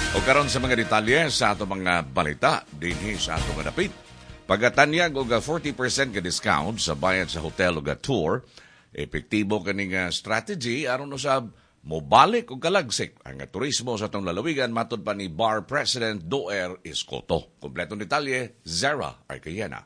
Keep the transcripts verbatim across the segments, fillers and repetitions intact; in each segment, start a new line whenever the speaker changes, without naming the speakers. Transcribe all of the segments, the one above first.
O karon sa mga detalye sa ato mga balita dinhi sa ato nga dapit. Pagatanyag og forty percent ka discount sa bayad sa hotel ug tour, epektibo kaning strategy aron usab mobalik og kalagsik ang turismo sa atong lalawigan matud pa ni Bar President Doer Escoto. Kompletong detalye, Zara Arcayena.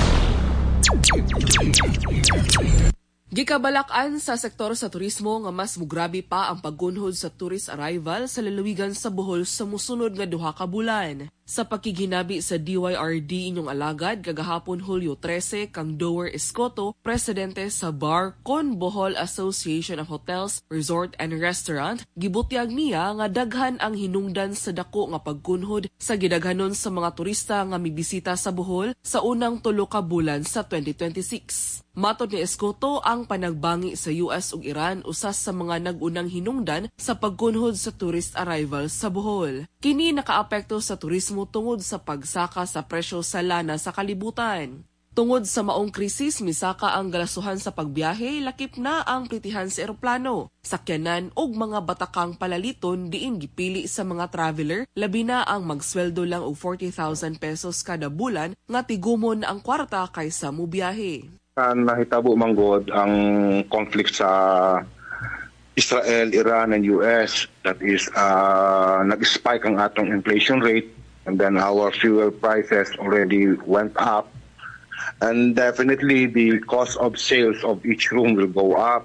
Gikabalakan sa sektor sa turismo nga mas mugrabe pa ang paggunhod sa tourist arrival sa lalawigan sa Bohol sa musunod nga duha ka bulan. Sa pakiginabi sa D Y R D inyong alagad kagahapon Hulyo thirteen kang Doer Escoto, presidente sa Bar Con Bohol Association of Hotels, Resort and Restaurant, gibutyag niya nga daghan ang hinungdan sa dako nga paggunhod sa gidaghanon sa mga turista nga mibisita sa Bohol sa unang tulo ka bulan sa twenty twenty-six. Matod ni Escoto, ang panagbangi sa U S ug Iran usas sa mga nag-unang hinungdan sa paggunhod sa tourist arrival sa Bohol. Kini nakaapekto sa turismo tungod sa pagsaka sa presyo sa lana sa kalibutan. Tungod sa maong krisis, misaka ang galasuhan sa pagbiyahe, lakip na ang plitihan sa eroplano, sakyanan ug mga batakang palaliton diin gipili sa mga traveler, labi na ang magsweldo lang og forty thousand pesos kada bulan nga tigumon ang kwarta kaysa mubiyahe.
Nahitabo manggod ang conflict sa Israel, Iran, and U S. That is, uh, nag-spike ang atong inflation rate, and then our fuel prices already went up. And definitely the cost of sales of each room will go up.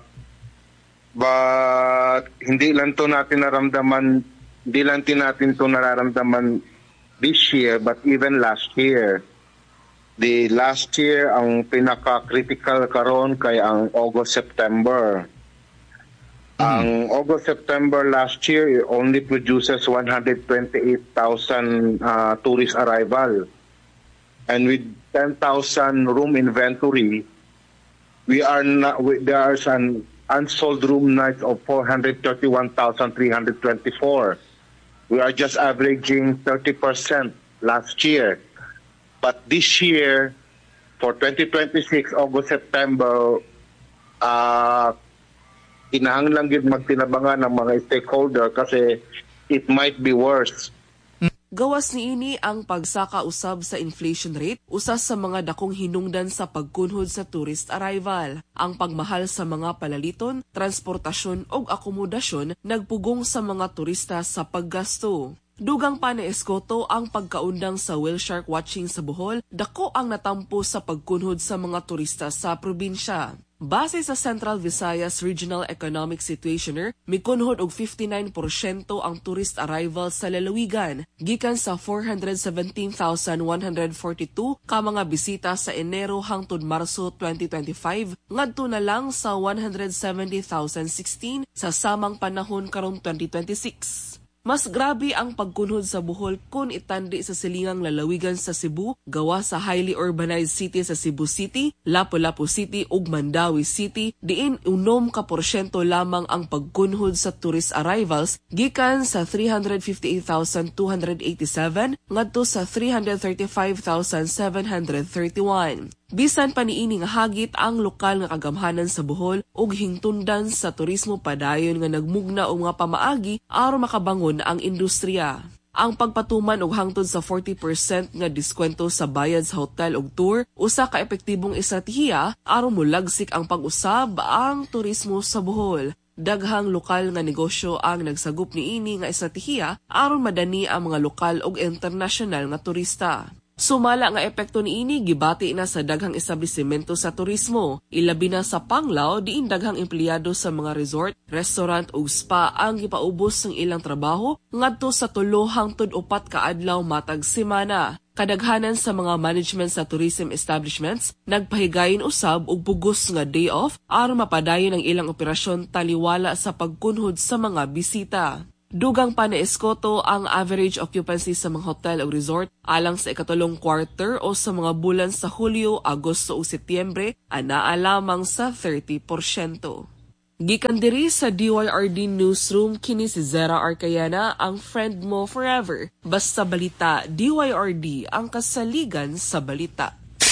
But hindi lang to natin naramdaman, hindi lang din natin to nararamdaman this year, but even last year. The last year, ang pinaka-critical karon kay ang August-September. Mm. Ang August-September last year, it only produces one hundred twenty-eight thousand uh, tourist arrival. And with ten thousand room inventory, we are not, we, there's an unsold room nights of four hundred thirty-one thousand three hundred twenty-four. We are just averaging thirty percent last year. But this year, for twenty twenty-six, August-September, uh, kinahanglan gid magtinabangan ng mga stakeholder kasi it might be worse.
Gawas niini ang pagsaka usab sa inflation rate, usas sa mga dakong hinungdan sa pagkunhod sa tourist arrival. Ang pagmahal sa mga palaliton, transportasyon ug akomodasyon nagpugong sa mga turista sa paggasto. Dugang pa ni Escoto ang pagkaundang sa whale shark watching sa Bohol, dako ang natampo sa pagkunhod sa mga turista sa probinsya. Base sa Central Visayas Regional Economic Situationer, mikunhod og fifty-nine percent ang tourist arrival sa lalawigan, gikan sa four hundred seventeen thousand one hundred forty-two ka mga bisita sa Enero hangtod Marso twenty twenty-five, ngadto na lang sa one hundred seventy thousand sixteen sa samang panahon karong twenty twenty-six. Mas grabe ang pagkunhod sa Bohol kung itandi sa silingang lalawigan sa Cebu, gawa sa highly urbanized city sa Cebu City, Lapu-Lapu City ug Mandawi City, diin unom ka porsyento lamang ang pagkunhod sa tourist arrivals gikan sa three hundred fifty-eight thousand two hundred eighty-seven ngadto sa three hundred thirty-five thousand seven hundred thirty-one. Bisan pa niini nga hagit ang lokal nga kagamhanan sa Bohol ug hingtundan sa turismo padayon nga nagmugna og mga pamaagi aron makabangon ang industriya. Ang pagpatuman og hangtod sa forty percent nga diskwento sa bayad sa hotel ug tour, usa ka epektibong estratehiya aron mulagsik ang pag-usab ang turismo sa Bohol. Daghang lokal nga negosyo ang nagsagop niini nga estratehiya aron madani ang mga lokal ug internasyonal nga turista. Sumala nga epekto niini gibati na sa daghang establisimento sa turismo, ilabi na sa Panglao diin daghang empleyado sa mga resort, restaurant ug spa ang gipaubos ng ilang trabaho ngadto sa tulo hangtod upat ka adlaw matag semana. Kadaghanan sa mga management sa tourism establishments nagpahigayon usab og bugos nga day off aron mapadayon ang ilang operasyon taliwala sa pagkunhod sa mga bisita. Dugang pa ni Escoto ang average occupancy sa mga hotel o resort alang sa ikatulong quarter o sa mga bulan sa Hulyo, Agosto o Setyembre anaa lamang sa thirty percent. Gikan diri sa D Y R D Newsroom, kini si Zara Arcayena, ang friend mo forever. Basta balita, D Y R D ang kasaligan sa balita.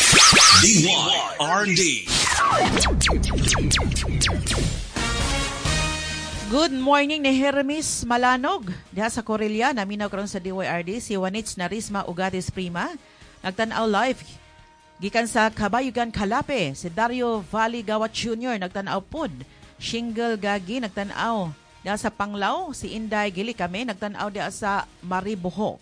D Y R D Good morning ni Hermes Malanog. Diha sa Corelia, naminaw karon sa D Y R D si Juanits Narisma Ugatis Prima. Nagtanaw live gikan sa Kabayugan Kalape, si Dario Valley Gawat Junior nagtanaw pod. Shingle Gagi nagtanaw diha sa Panglao, si Inday Gili kami nagtanaw diha sa Maribohok.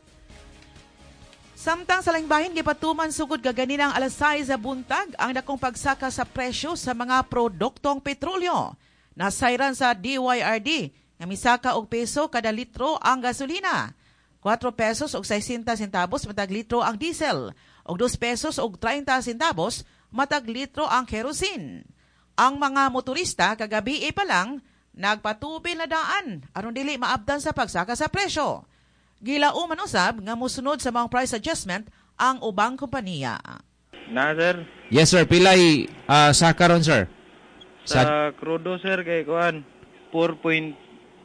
Samtang sa langbahin gipatuman sugod kaganinang alas sais sa buntag ang dakong pagsaka sa presyo sa mga produktong petrolyo. Nasayran sa D Y R D nga misaka og peso kada litro ang gasolina, four pesos og sixty centavos matag litro ang diesel, og two pesos og thirty centavos matag litro ang kerosene. Ang mga motorista kagabi pa lang nagpatubil na daan aron dili maabdan sa pagsaka sa presyo. Gilao man usab nga mosunod sa mga price adjustment ang ubang kompanya.
Na sir.
Yes sir, pilay uh, saka ron sir.
Sa, sa crudo sir kay kuan four point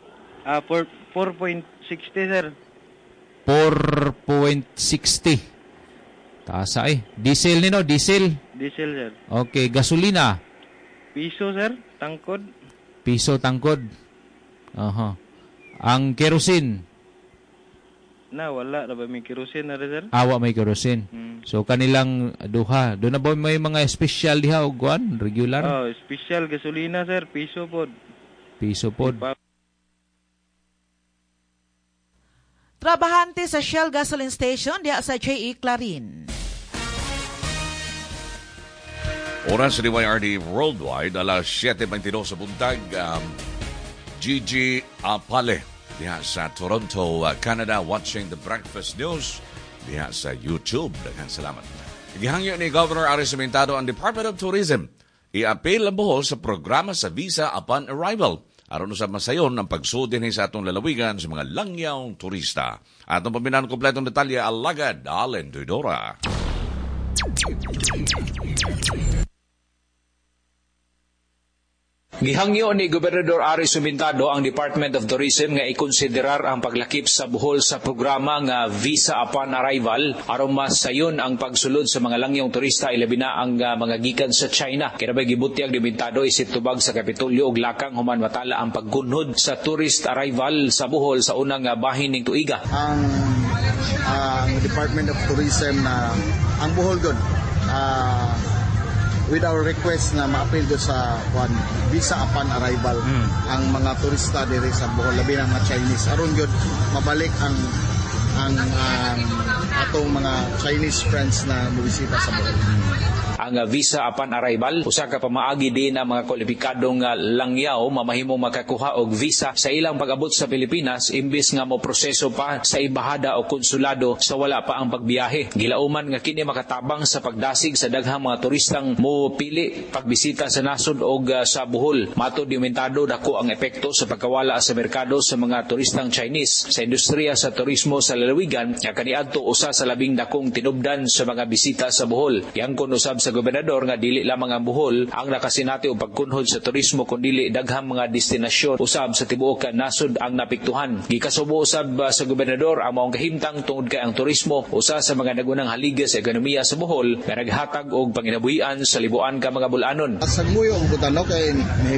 sixty sir.
four point sixty. Taasa eh. Diesel nino, diesel.
Diesel sir.
Okay, gasolina.
Piso sir, tangkod.
Piso tangkod. Aha. Ang kerosene.
Na wala na ba may kerosene na rin sir?
Awa may kerosene. Hmm. So kanilang duha. Doon na ba may mga special diha o guan? Regular?
Oh, special gasolina sir, piso pod.
Piso pod.
Trabahante sa Shell Gasoline Station diha sa J E Clarin.
Oras sa D Y R D Worldwide, alas seven twenty-two sa buntag, um, Gigi Apale diha sa Toronto, uh, Canada, watching the Breakfast News diha sa YouTube. Daghang salamat. Gihangyo ni Governor Aris Cimentado ang Department of Tourism i-appeal ang buhol sa programa sa visa upon arrival. Aron sa masayon ang pagsudin sa atong lalawigan sa mga langyaw turista. Atong paminan kompletong detalye alagad Allen Dudora.
Gihangyo ni Gobernador Ari Sumintado ang Department of Tourism nga ikonsiderar ang paglakip sa buhol sa programa nga Visa Upon Arrival aron mas sayon ang pagsulod sa mga langyong turista ilabi na ang uh, mga gikan sa China. Kinabay gibutyag ni Sumintado isip tubag sa Kapitolyo og lakang human matala ang paggunhod sa tourist arrival sa buhol sa unang uh, bahin ning tuiga.
Ang uh, Department of Tourism na ang buhol gud uh, with our request na ma-appeal do sa one, visa upon arrival mm. ang mga turista diri sa Bohol labi ng mga Chinese aron gyud mabalik ang ang um, atong mga Chinese friends na mobisita sa Bohol.
Ang uh, visa upon arrival usa ka pamaagi din ang mga kwalipikadong uh, langyaw mamahimong makakuha og visa sa ilang pag-abot sa Pilipinas imbis nga mo proseso pa sa embahada o konsulado sa wala pa ang pagbiyahe. Gilauman nga kini makatabang sa pagdasig sa daghang mga turistang mopili pagbisita sa nasod og uh, sa Bohol. Matud ni Sumintado dako ang epekto sa pagkawala sa merkado sa mga turistang Chinese sa industriya sa turismo sa lalawigan nga kaniadto usa sa labing dakong tinubdan sa mga bisita sa Bohol. Yang kun usab sa gobernador nga dili lamang ang Bohol ang nakasinati og pagkunhod sa turismo kundi daghang mga destinasyon usab sa tibuok nasod ang napiktuhan. Gikasubo usab sa gobernador ang maong kahimtang tungod kay ang turismo usa sa mga nagunang haligi sa ekonomiya sa Bohol nga naghatag og panginabuhian sa libuan ka mga bulanon.
Sa muyo ang butano kay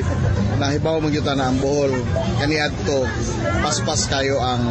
nahibaw man gyud na ang Bohol kaniadto paspas kayo ang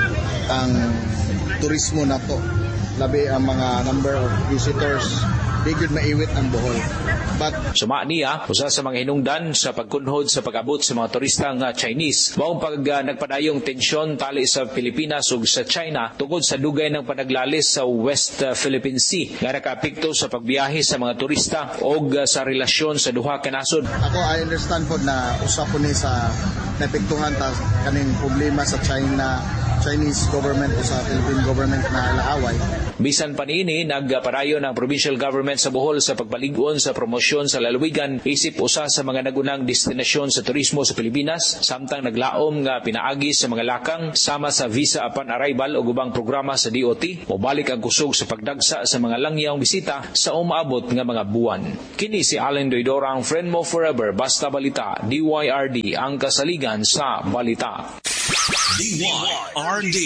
ang turismo nato. Labi ang mga number of visitors bigod maiwit ang Bohol. But
suma niya usa sa mga hinungdan sa pagkunhod sa pag-abot sa mga turistang uh, Chinese maong pag uh, nagpadayong tensyon tali sa Pilipinas ug sa China tungod sa dugay ng panaglalis sa West uh, Philippine Sea nga nakaapekto sa pagbiyahe sa mga turista ug uh, sa relasyon sa duha ka nasod.
Ako I understand po na usa po ni sa naapektuhan ta kaning problema sa China Chinese government o sa Philippine government na laaway.
Bisan pa niini nagpadayon ang provincial government sa Bohol sa pagpalig-on sa promosyon sa lalawigan isip usa sa mga nagunang destinasyon sa turismo sa Pilipinas samtang naglaom nga pinaagi sa mga lakang sama sa visa upon arrival ug ubang programa sa D O T mobalik ang kusog sa pagdagsa sa mga langyawng bisita sa umaabot nga mga buwan. Kini si Allen Doidora ang friend mo forever basta balita D Y R D ang kasaligan sa balita.
D Y R D.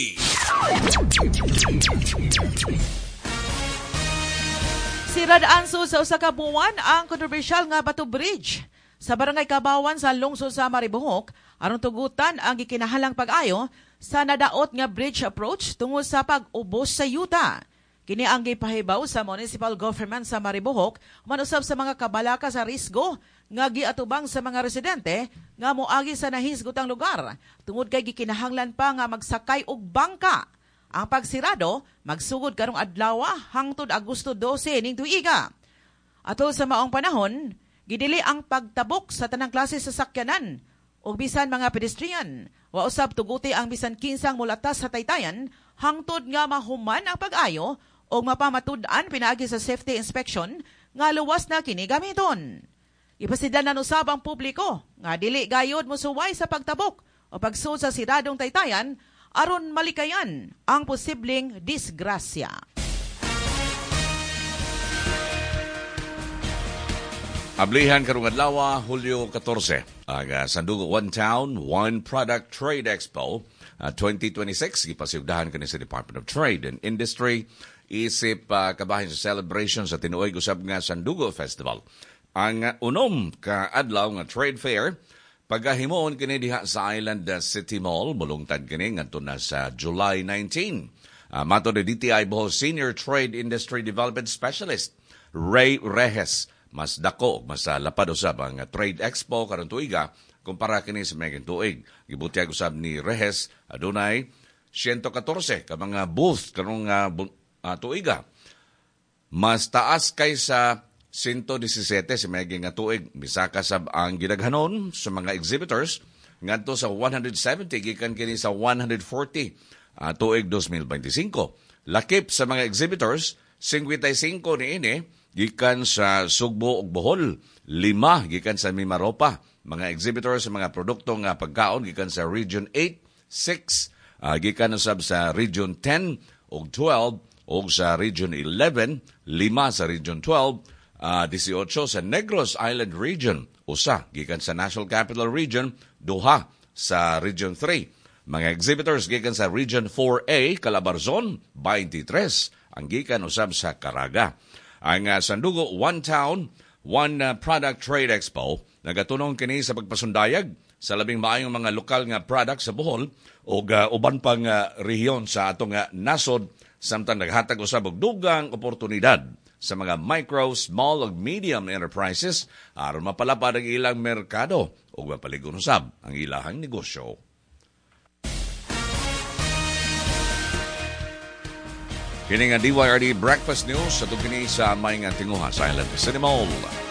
Sirad anso sa usa ka buwan ang kontrobersyal nga Bato Bridge sa Barangay Kabawan sa lungsod sa Maribohok aron tugutan ang gikinahalang pag-ayo sa nadaot nga bridge approach tungod sa pag-ubos sa yuta. Kini ang gipahibaw sa municipal government sa Maribohok manusab sa mga kabalaka sa risgo nga giatubang sa mga residente nga moagi sa nahisgotang lugar tungod kay gikinahanglan pa nga magsakay og bangka. Ang pagsirado magsugod karong adlaw hangtod Agosto dose ning tuiga. Atol sa maong panahon, gidili ang pagtabok sa tanang klase sa sakyanan ug bisan mga pedestrian. Wa usab tuguti ang bisan kinsang mulatas sa taytayan hangtod nga mahuman ang pag-ayo o mapamatud-an pinaagi sa safety inspection nga luwas na kini gamiton. Ipasidlan na usab ang publiko nga dili gayod mosuway sa pagtabok o pagsud sa siradong taytayan aron malikayan ang posibleng disgrasya.
Ablihan karong adlaw, Hulyo fourteen, ang uh, Sandugo One Town, One Product Trade Expo uh, twenty twenty-six. Ipasiugdahan kani sa Department of Trade and Industry. Isip uh, kabahin sa celebration sa tinuoy usab nga Sandugo Festival. Ang uh, unom ka adlaw nga trade fair pagahimoon kini diha sa Island City Mall, mulungtad kini ngadto na sa July nineteenth. Uh, mato ni D T I Bohol Senior Trade Industry Development Specialist Ray Rehes, mas dako mas uh, lapad usab ang uh, Trade Expo karon tuiga kumpara kini sa meging tuig. Gibutyag usab ni Rehes adunay one hundred fourteen ka mga booth karong uh, uh, tuiga. Mas taas kaysa one hundred seventeen sa meging nga tuig. Misaka sab ang gidaghanon sa mga exhibitors ngadto sa one hundred seventy gikan kini sa one hundred forty uh, tuig twenty twenty-five. Lakip sa mga exhibitors fifty-five niini gikan sa Sugbo ug Bohol, lima gikan sa Mimaropa. Mga exhibitors sa mga produkto nga pagkaon gikan sa Region eight, six uh, gikan usab sa Region ten ug twelve ug sa Region eleven, lima sa Region twelve, uh, eighteen sa Negros Island Region, usa gikan sa National Capital Region, duha sa Region three. Mga exhibitors gikan sa Region four A, Calabarzon, twenty-three ang gikan usab sa Caraga. Ang uh, Sandugo One Town, One uh, Product Trade Expo nagatunong kini sa pagpasundayag sa labing maayong mga lokal nga product sa Bohol o uh, uban pang uh, rehiyon sa atong uh, nasod, samtang naghatag usab og dugang oportunidad sa mga micro, small ug medium enterprises aron mapalapad ang ilang merkado o mapaligon usab ang ilahang negosyo. Kini nga D Y R D Breakfast News sa tugini sa may nga tinguha sa Island City Mall.